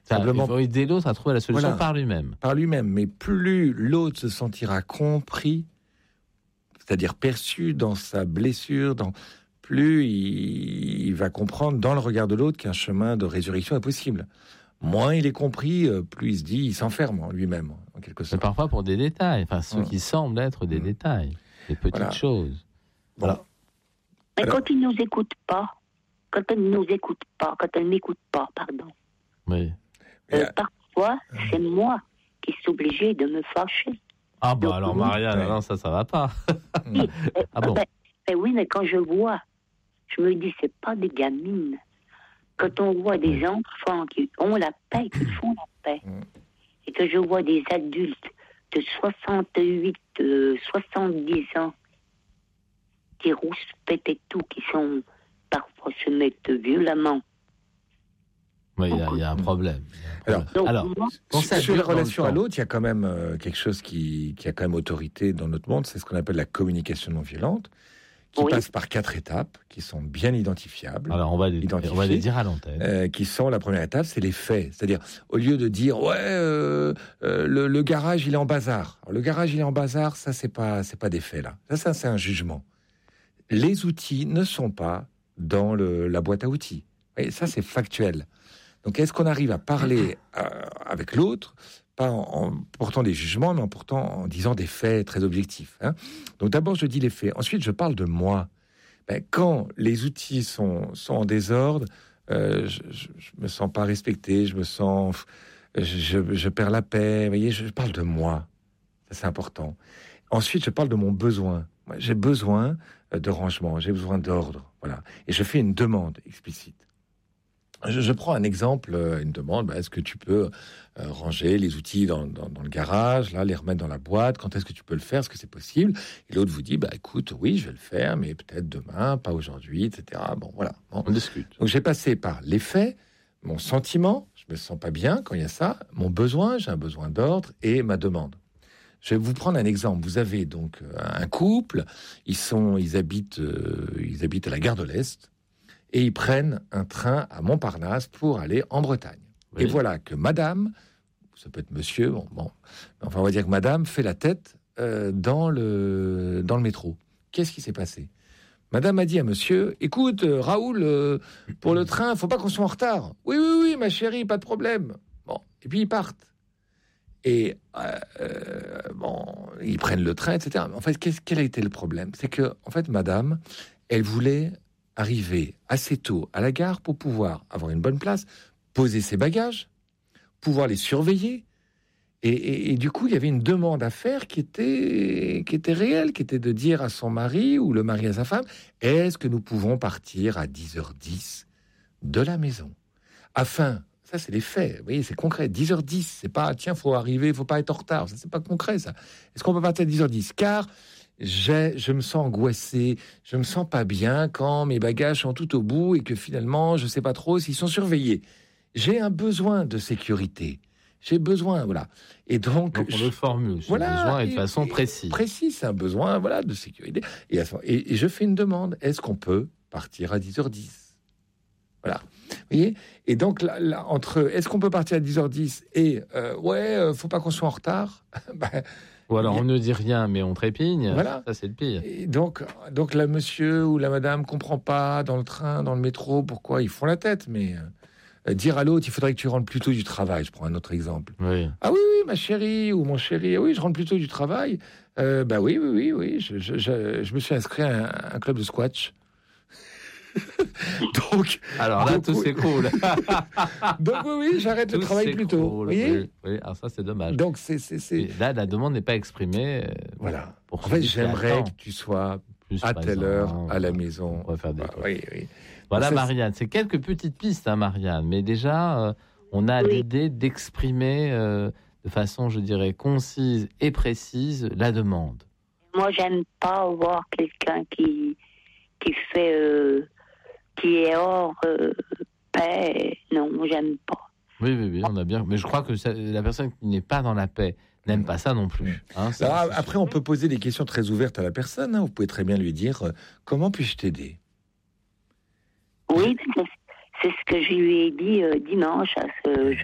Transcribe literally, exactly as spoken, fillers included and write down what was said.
Ça, Simplement, il faut aider l'autre à trouver la solution voilà, par lui-même. Par lui-même. Mais plus l'autre se sentira compris, c'est-à-dire perçu dans sa blessure, dans, plus il, il va comprendre dans le regard de l'autre qu'un chemin de résurrection est possible. Moins il est compris, plus il se dit, il s'enferme en lui-même, en quelque sorte. Mais parfois pour des détails, enfin ceux mmh. qui semblent être des mmh. détails, des petites voilà. choses. Bon. Voilà. Mais Alors, quand il ne nous écoute pas, quand elle ne nous écoute pas, quand elle ne m'écoute pas, pardon. Oui. Euh, yeah. Parfois, mmh. c'est moi qui suis obligée de me fâcher. Ah bah Donc, alors oui, Marianne, ouais. non, ça, ça va pas. Oui, ah bon ben, ben oui, mais quand je vois, je me dis, c'est pas des gamines. Quand on voit des mmh. enfants qui ont la paix, qui font la paix, mmh. et que je vois des adultes de soixante-huit, euh, soixante-dix ans qui rouspètent et tout, qui sont parfois se mettent violemment. Oui, il y, y a un problème. Alors, Donc, alors moi, sur, sur la relation à l'autre, il y a quand même euh, quelque chose qui, qui a quand même autorité dans notre monde, c'est ce qu'on appelle la communication non violente, qui oui. passe par quatre étapes, qui sont bien identifiables. Alors, on va les, on va les dire à l'antenne. Euh, qui sont, la première étape, c'est les faits. C'est-à-dire, au lieu de dire, ouais, euh, euh, le, le garage, il est en bazar. Alors, le garage, il est en bazar, ça, c'est pas, c'est pas des faits, là. Ça, ça, c'est un jugement. Les outils ne sont pas dans le, la boîte à outils. Et ça, c'est factuel. Donc, est-ce qu'on arrive à parler euh, avec l'autre, pas en, en portant des jugements, mais en portant, en disant des faits très objectifs, hein. Donc, d'abord, je dis les faits. Ensuite, je parle de moi. Ben, quand les outils sont, sont en désordre, euh, je, je, je me sens pas respecté, je me sens, je, je, je perds la paix. Vous voyez, je parle de moi. Ça, c'est important. Ensuite, je parle de mon besoin. Moi, j'ai besoin de rangement, j'ai besoin d'ordre, voilà. Et je fais une demande explicite. Je, je prends un exemple, une demande. Ben, est-ce que tu peux euh, ranger les outils dans, dans, dans le garage, là, les remettre dans la boîte? Quand est-ce que tu peux le faire? Est-ce que c'est possible? Et l'autre vous dit, bah écoute, oui, je vais le faire, mais peut-être demain, pas aujourd'hui, et cetera. Bon, voilà. Bon. On discute. Donc j'ai passé par les faits, mon sentiment, je me sens pas bien quand il y a ça, mon besoin, j'ai un besoin d'ordre, et ma demande. Je vais vous prendre un exemple. Vous avez donc un couple, ils sont, ils habitent, euh, ils habitent à la gare de l'Est. Et ils prennent un train à Montparnasse pour aller en Bretagne. Oui. Et voilà que madame, ça peut être monsieur, bon, bon, enfin on va dire que madame fait la tête euh, dans, le, dans le métro. Qu'est-ce qui s'est passé? Madame a dit à monsieur, écoute euh, Raoul, euh, pour le train, il faut pas qu'on soit en retard. Oui, oui, oui, ma chérie, pas de problème. Bon, et puis ils partent. Et euh, euh, bon, ils prennent le train, et cetera. En fait, qu'est-ce, quel a été le problème? C'est que, en fait, madame, elle voulait arriver assez tôt à la gare pour pouvoir avoir une bonne place, poser ses bagages, pouvoir les surveiller. Et, et, et du coup, il y avait une demande à faire qui était, qui était réelle, qui était de dire à son mari ou le mari à sa femme, est-ce que nous pouvons partir à dix heures dix de la maison? Afin, ça c'est les faits, vous voyez, c'est concret, dix heures dix, c'est pas, tiens, faut arriver, faut pas être en retard, ça c'est pas concret ça. Est-ce qu'on peut partir à dix heures dix? Car J'ai, je me sens angoissé, je me sens pas bien quand mes bagages sont tout au bout et que finalement, je sais pas trop s'ils sont surveillés. J'ai un besoin de sécurité. J'ai besoin, voilà. Et donc, donc on je, le formule. Ce voilà, besoin est de façon précise. Précis, c'est un besoin, voilà, de sécurité. Et, et, et je fais une demande. Est-ce qu'on peut partir à dix heures dix? Voilà. Vous voyez? Et donc, là, là, entre est-ce qu'on peut partir à dix heures dix et euh, ouais, euh, faut pas qu'on soit en retard. ben, Ou alors on ne dit rien, mais on trépigne. Voilà. Ça, c'est le pire. Et donc, donc la monsieur ou la madame comprend pas dans le train, dans le métro, pourquoi ils font la tête. Mais euh, dire à l'autre, il faudrait que tu rentres plus tôt du travail. Je prends un autre exemple. Oui. Ah oui, oui, ma chérie ou mon chéri. Ah oui, je rentre plus tôt du travail. Euh, bah oui, oui, oui, oui. Je, je, je, je me suis inscrit à un, un club de squash. donc, alors là, donc, tout oui. s'écroule. donc oui, oui, j'arrête tout le travail plus tôt. Vous voyez? Oui, oui, alors ça, c'est dommage. Donc c'est, c'est, c'est... Là, la demande n'est pas exprimée. Euh, voilà. Pour en fait, j'aimerais que tu sois plus à telle heure à la maison. On va faire des bah, oui, oui. Voilà, ça, Marianne. C'est quelques petites pistes, hein, Marianne. Mais déjà, euh, on a oui. l'idée d'exprimer euh, de façon, je dirais, concise et précise la demande. Moi, j'aime pas voir quelqu'un qui qui fait euh, qui est hors euh, paix. Non, j'aime pas. Oui, oui, oui, on a bien. Mais je crois que ça, la personne qui n'est pas dans la paix n'aime pas ça non plus. Hein, ça, Alors, après, on peut poser des questions très ouvertes à la personne. Hein. Vous pouvez très bien lui dire euh, comment puis-je t'aider? Oui, c'est ce que je lui ai dit euh, dimanche à ce